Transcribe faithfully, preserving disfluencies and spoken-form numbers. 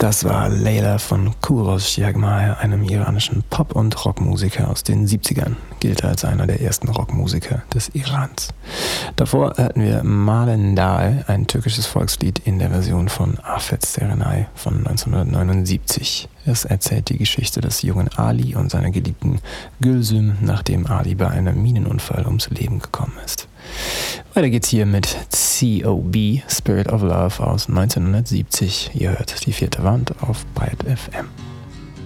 Das war Leyla von Kourosh Jagmaya, einem iranischen Pop- und Rockmusiker aus den siebzigern. Gilt als einer der ersten Rockmusiker des Irans. Davor hörten wir Malen Dağı, ein türkisches Volkslied in der Version von Afet Serenay von neunzehnhundertneunundsiebzig. Es erzählt die Geschichte des jungen Ali und seiner geliebten Gülsüm, nachdem Ali bei einem Minenunfall ums Leben gekommen ist. Weiter geht's hier mit C O B, Spirit of Love aus neunzehnhundertsiebzig. Ihr hört die vierte Wand auf Byte F M.